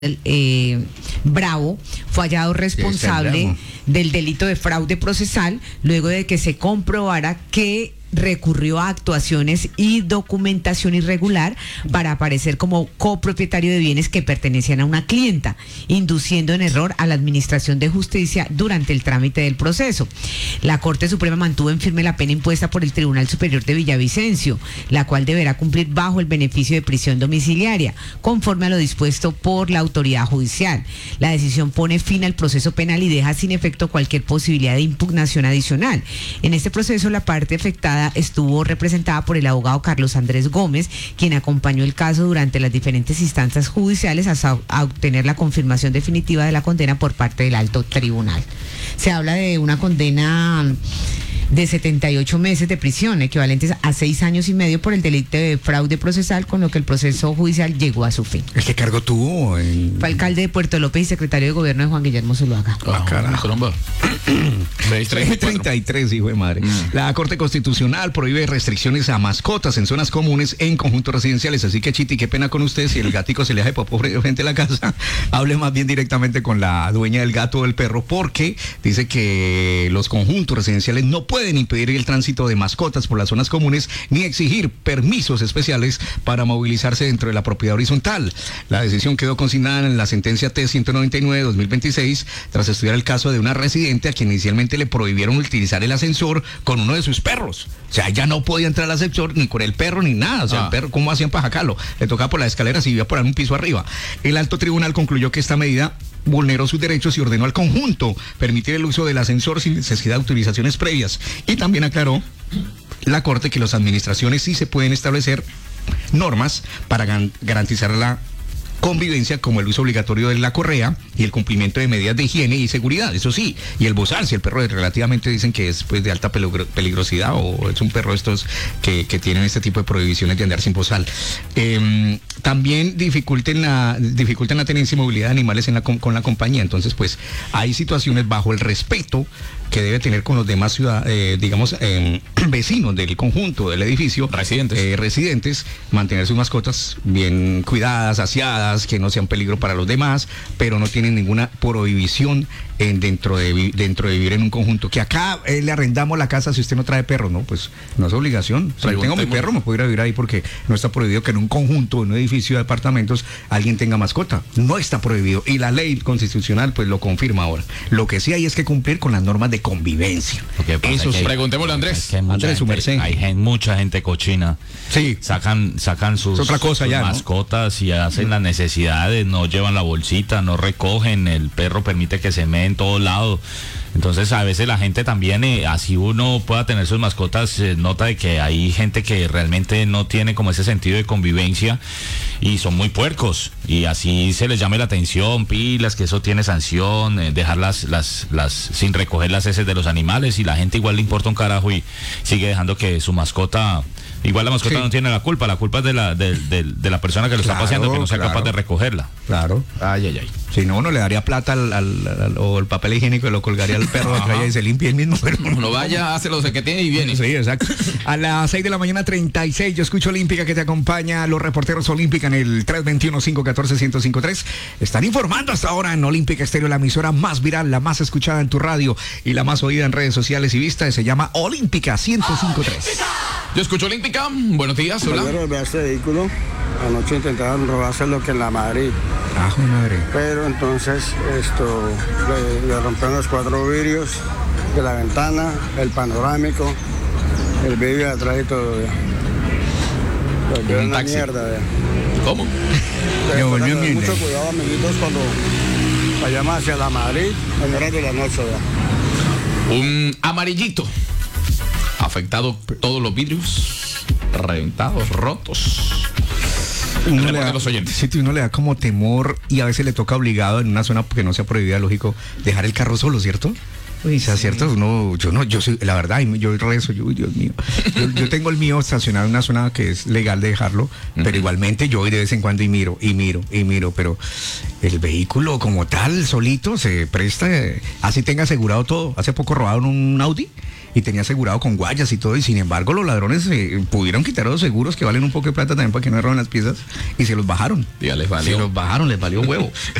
Bravo fue hallado responsable del delito de fraude procesal luego de que se comprobara que recurrió a actuaciones y documentación irregular para aparecer como copropietario de bienes que pertenecían a una clienta, induciendo en error a la Administración de Justicia durante el trámite del proceso. La Corte Suprema mantuvo en firme la pena impuesta por el Tribunal Superior de Villavicencio, la cual deberá cumplir bajo el beneficio de prisión domiciliaria, conforme a lo dispuesto por la autoridad judicial. La decisión pone fin al proceso penal y deja sin efecto cualquier posibilidad de impugnación adicional. En este proceso, la parte afectada estuvo representada por el abogado Carlos Andrés Gómez, quien acompañó el caso durante las diferentes instancias judiciales hasta obtener la confirmación definitiva de la condena por parte del alto tribunal. Se habla de una condena de 78 meses de prisión, equivalentes a 6 años y medio por el delito de fraude procesal, con lo que el proceso judicial llegó a su fin. ¿El qué cargo tuvo? Fue alcalde de Puerto López y secretario de gobierno de Juan Guillermo Zuluaga. Caramba. 33, hijo de madre. La Corte Constitucional prohíbe restricciones a mascotas en zonas comunes en conjuntos residenciales, así que Chiti, qué pena con usted, si el gatico se le hace popó frente a la casa, hable más bien directamente con la dueña del gato o del perro, porque dice que los conjuntos residenciales no pueden impedir el tránsito de mascotas por las zonas comunes ni exigir permisos especiales para movilizarse dentro de la propiedad horizontal. La decisión quedó consignada en la sentencia T-199/2026 tras estudiar el caso de una residente a quien inicialmente le prohibieron utilizar el ascensor con uno de sus perros. O sea, ella no podía entrar al ascensor ni con el perro ni nada. O sea, el perro, ¿cómo hacían para sacarlo? Le tocaba por las escaleras y vivía por un piso arriba. El alto tribunal concluyó que esta medida vulneró sus derechos y ordenó al conjunto permitir el uso del ascensor sin necesidad de autorizaciones previas. Y también aclaró la Corte que las administraciones sí se pueden establecer normas para garantizar la convivencia, como el uso obligatorio de la correa y el cumplimiento de medidas de higiene y seguridad, eso sí, y el bozal, si el perro relativamente dicen que es pues de alta peligrosidad o es un perro de estos que tienen este tipo de prohibiciones de andar sin bozal. También dificultan la tenencia y movilidad de animales con la compañía. Entonces pues hay situaciones bajo el respeto que debe tener con los demás vecinos del conjunto, del edificio, residentes, mantener sus mascotas bien cuidadas, aseadas, que no sean peligro para los demás, pero no tienen ninguna prohibición dentro de vivir en un conjunto. Que acá le arrendamos la casa si usted no trae perro, no, pues no es obligación. Si yo tengo mi perro, me puedo ir a vivir ahí porque no está prohibido que en un conjunto, en un edificio de apartamentos, alguien tenga mascota. No está prohibido. Y la ley constitucional pues lo confirma ahora. Lo que sí hay es que cumplir con las normas de convivencia. Eso sí. Preguntémosle a Andrés. Andrés, su merced. Hay mucha gente cochina. Sí. Sacan sus mascotas, ¿no? Y hacen las necesidades, no llevan la bolsita, no recogen, el perro permite que se mee en todos lados. Entonces a veces la gente también, así uno pueda tener sus mascotas, nota de que hay gente que realmente no tiene como ese sentido de convivencia y son muy puercos, y así se les llame la atención, pilas, que eso tiene sanción, dejarlas sin recoger las heces de los animales, y la gente igual le importa un carajo y sigue dejando que su mascota, igual la mascota no tiene la culpa es de la persona que lo está paseando, que no sea capaz de recogerla. Claro. Ay. Si no, uno le daría plata o el papel higiénico y lo colgaría al perro a que vaya y se limpie el mismo. Pero no vaya, hace lo que tiene y viene. Sí, exacto. A las 6 de la mañana 36, yo escucho Olímpica, que te acompaña los reporteros Olímpica en el 321-514-1053. Están informando hasta ahora en Olímpica Estéreo, la emisora más viral, la más escuchada en tu radio y la más oída en redes sociales y vistas. Se llama Olímpica 1053. Yo escucho Olímpica. Buenos días, hola. Este vehículo, anoche intentaron robarse lo que en la Madrid. Madre. Pero entonces le rompieron los 4 vidrios de la ventana, el panorámico, el vidrio de atrás y todo. Lo que es una mierda. ¿Cómo? Mucho cuidado, amiguitos, cuando vayamos hacia la Madrid en horas de la noche. Un amarillito. Afectado todos los vidrios, reventados, rotos. Uno le da como temor, y a veces le toca obligado en una zona que no sea prohibida, lógico, dejar el carro solo, ¿cierto? O sea, ¿cierto? Yo soy, la verdad, yo rezo, Dios mío. Yo tengo el mío estacionado en una zona que es legal de dejarlo, pero igualmente yo voy de vez en cuando y miro, pero el vehículo como tal, solito, se presta, así tenga asegurado todo. Hace poco robaron un Audi y tenía asegurado con guayas y todo, y sin embargo los ladrones pudieron quitar los seguros que valen un poco de plata también para que no roben las piezas y se los bajaron. Ya les valió. Se los bajaron, les valió huevo.